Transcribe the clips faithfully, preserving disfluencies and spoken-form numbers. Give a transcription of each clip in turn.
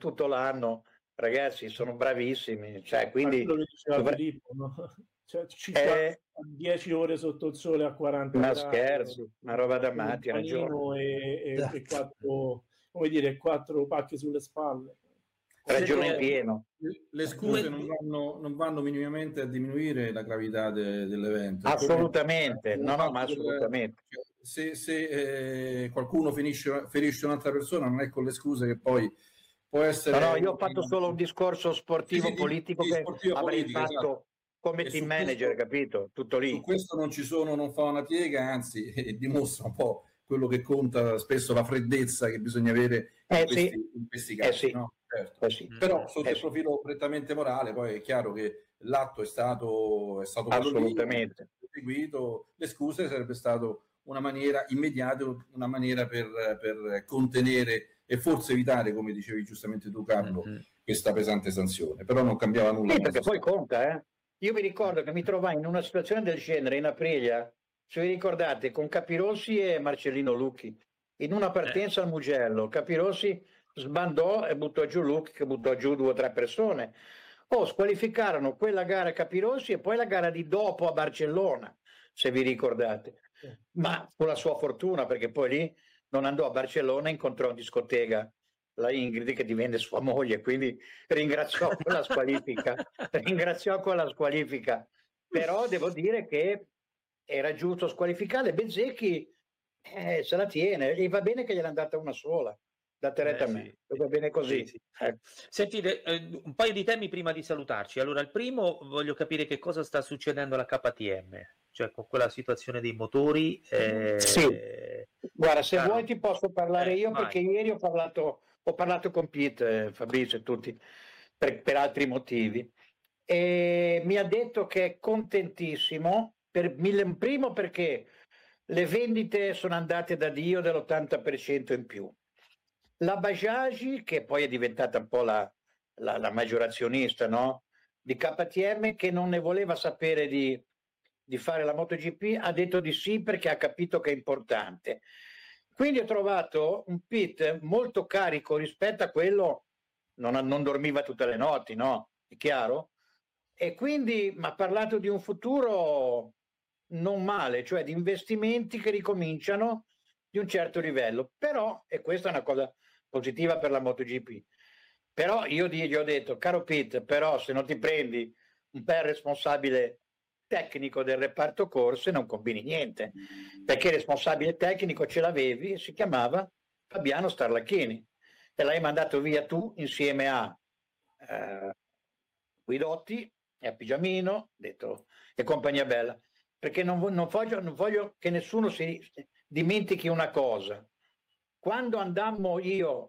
tutto l'anno, ragazzi, sono bravissimi, cioè, quindi quello che diceva dovre- Filippo, no? Cioè, ci eh, sta dieci ore sotto il sole a quaranta ma gradi, scherzi, una roba da con un matti, ha ragione. panino e, e- e Esatto. quattro, come dire, quattro pacche sulle spalle. Ragione in Senti, pieno. Le, le scuse non vanno, non vanno minimamente a diminuire la gravità de- dell'evento. Assolutamente, Come- no, no, ma fatto del- assolutamente. cioè, se se, eh, qualcuno finisce, ferisce un'altra persona, non è con le scuse che poi può essere... No, no, io ho fatto solo un discorso sportivo, Sì, sì, politico sì, che sportivo, avrei politico, fatto esatto. come E team su manager, questo- capito? Tutto lì. Su questo non ci sono, non fa una piega, anzi eh, dimostra un po' quello che conta spesso, la freddezza che bisogna avere in, Eh, questi, sì. in questi Eh, casi. sì. No? Certo. Eh, sì. Però sotto Eh, il sì. profilo prettamente morale, poi è chiaro che l'atto è stato, è stato quello lì, Assolutamente. è eseguito, le scuse sarebbe stato una maniera immediata, una maniera per, per contenere e forse evitare, come dicevi giustamente tu Carlo, Mm-hmm. questa pesante sanzione, però non cambiava nulla. Sì, perché poi conta, eh. Io mi ricordo che mi trovai in una situazione del genere in Aprilia, se vi ricordate, con Capirossi e Marcellino Lucchi, in una partenza al Mugello. Capirossi sbandò e buttò giù Lucchi, che buttò giù due o tre persone. Oh, squalificarono quella gara Capirossi e poi la gara di dopo a Barcellona, se vi ricordate. Ma con la sua fortuna, perché poi lì non andò a Barcellona, incontrò in discoteca la Ingrid che divenne sua moglie, quindi ringraziò quella squalifica, ringraziò quella squalifica. Però devo dire che era giusto squalificare. Bezzecchi eh, se la tiene, gli va bene che gliel'ha andata una sola, date retta Eh, a me, sì. va bene così. Sì, sì. Eh. Sentite, eh, un paio di temi prima di salutarci. Allora, il primo, voglio capire che cosa sta succedendo alla K T M, cioè con quella situazione dei motori. Eh, Sì. Guarda, se Carlo, vuoi ti posso parlare eh, io, vai. perché ieri ho parlato, ho parlato con Pete, eh, Fabrizio e tutti, per, per altri motivi. E mi ha detto che è contentissimo, per mille, primo perché le vendite sono andate da Dio dell'ottanta per cento in più. La Bajaj, che poi è diventata un po' la, la, la maggiorazionista, no? Di K T M, che non ne voleva sapere di, di fare la MotoGP, ha detto di sì perché ha capito che è importante. Quindi ho trovato un Pit molto carico rispetto a quello, non, non dormiva tutte le notti, no? È chiaro? E quindi mi ha parlato di un futuro non male, cioè di investimenti che ricominciano di un certo livello. Però, e questa è una cosa positiva per la MotoGP, però io gli ho detto, caro Pete, però se non ti prendi un bel responsabile tecnico del reparto corse non combini niente, perché il responsabile tecnico ce l'avevi e si chiamava Fabiano Starlacchini e l'hai mandato via tu insieme a eh, Guidotti e a Pigiamino, detto, e compagnia bella, perché non, non, voglio, non voglio che nessuno si dimentichi una cosa. Quando andammo io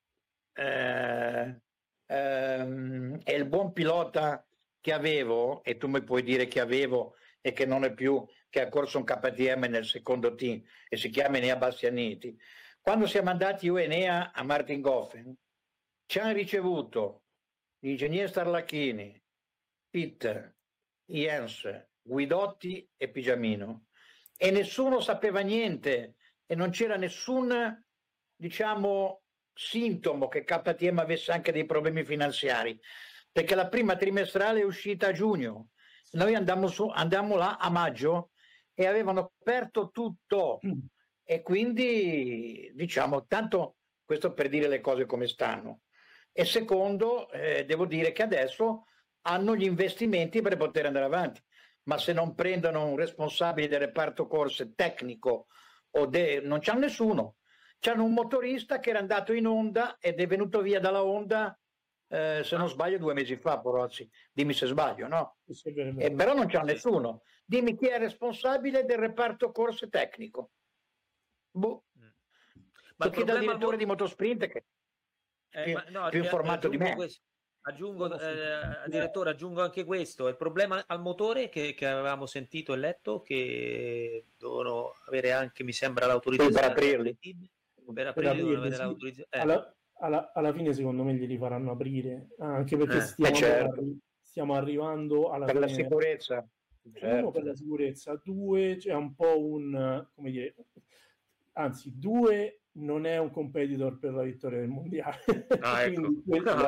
eh, ehm, e il buon pilota che avevo, e tu mi puoi dire che avevo e che non è più, che ha corso un K T M nel secondo team e si chiama Enea Bastianiti, quando siamo andati io e Enea a Martingoffen ci hanno ricevuto l'ingegnere Starlacchini, Pitt, Jens, Guidotti e Pigiamino, e nessuno sapeva niente e non c'era nessun, diciamo, sintomo che K T M avesse anche dei problemi finanziari, perché la prima trimestrale è uscita a giugno, noi andammo, su, andammo là a maggio e avevano aperto tutto e quindi diciamo tanto, questo per dire le cose come stanno. E secondo, eh, devo dire che adesso hanno gli investimenti per poter andare avanti, ma se non prendono un responsabile del reparto corse tecnico o de... non c'hanno nessuno. C'hanno un motorista che era andato in Honda ed è venuto via dalla Honda, eh, se non sbaglio, due mesi fa, Porozzi. Dimmi se sbaglio, no? Eh, però non c'ha nessuno. Dimmi chi è responsabile del reparto corse tecnico. Boh. Ma chi dal direttore mo... di Motosprint che è eh, più, ma no, più informato di me. Questo. Aggiungo, eh, direttore, aggiungo anche questo. Il problema al motore che, che avevamo sentito e letto che devono avere anche, mi sembra, l'autorizzazione per aprirli. Per aprirli, per devono avere sì. l'autorizzazione. Eh. Alla, alla, alla fine, secondo me, li faranno aprire anche perché eh. stiamo, eh certo. arri- stiamo arrivando alla per fine. la sicurezza. Certo. Uno, per la sicurezza, due, c'è un po' un come dire, anzi, due. non è un competitor per la vittoria del mondiale. Ah, ecco. Quindi,